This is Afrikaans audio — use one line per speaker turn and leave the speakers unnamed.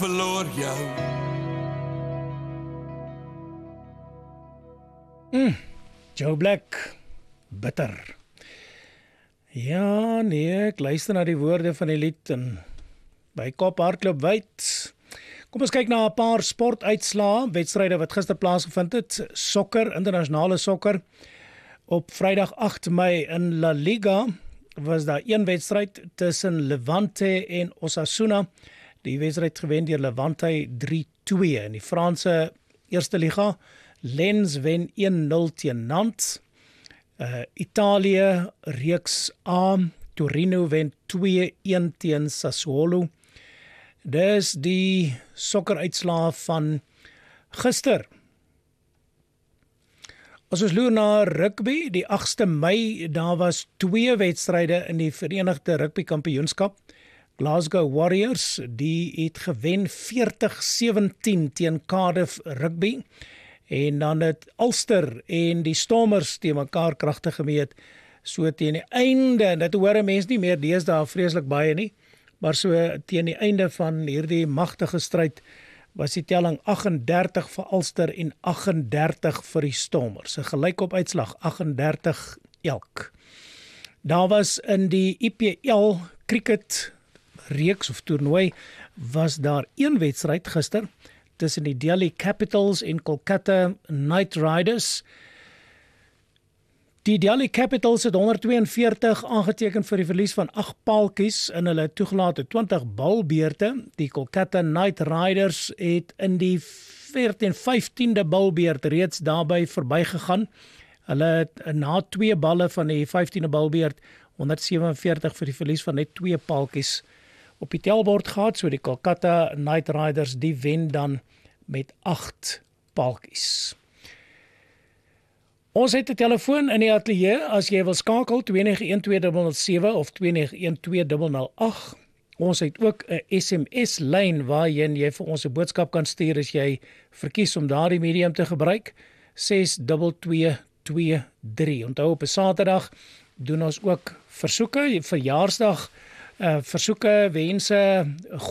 verloor jou.
Joe Black, bitter. Ja, nee, ek luister na die woorde van die lied en by Kop hardloop wyd. Kom ons kyk na 'n paar sportuitslae, wedstryde wat gister plaasgevind het. Sokker, internasionale sokker. Op Vrydag 8 Mei in La Liga was daar een wedstryd tussen Levante en Osasuna. Die wedstryd gewen deur Levante 3-2 in die Franse Eerste Liga. Lens wen 1-0 teen Nantes. Italië reeks A, Torino wen 2-1 teen Sassuolo. Dis die sokkeruitslae van gister. As ons loer na rugby, die 8ste Mei, daar was 2 wedstryde in die Verenigde Rugby Kampioenskap. Glasgow Warriors, die het gewen 40-17 teen Cardiff Rugby. En dan het Ulster en die Stormers teen mekaar kragtig gemeet. So teen die einde, en dit hoor 'n mens nie meer deesdae vreeslik baie nie, maar so teen die einde van hierdie magtige stryd was die telling 38 vir Ulster en 38 vir die Stormers. 'n Gelykop uitslag, 38 elk. Daar was in die IPL cricket reeks of toernooi was daar een wedstryd gister tussen die Delhi Capitals en Kolkata Knight Riders. Die Delhi Capitals het 142 aangeteken vir die verlies van 8 paaltjies in hulle toegelate 20 balbeurte. Die Kolkata Knight Riders het in die 15de balbeurt reeds daarby verbygegaan. Hulle het na 2 balle van die 15de balbeurt 147 vir die verlies van net 2 paaltjies op die telbord gehad. So die Kolkata Knight Riders die wen dan met 8 paaltjies. Ons het 'n telefoon in die ateljee as jy wil skakel 291207 of 291208. Ons het ook 'n SMS lyn waarheen jy vir ons 'n boodskap kan stuur as jy verkies om daardie medium te gebruik. 62223. Onthou op 'n Saterdag doen ons ook versoeke, verjaarsdag versoeke, wense,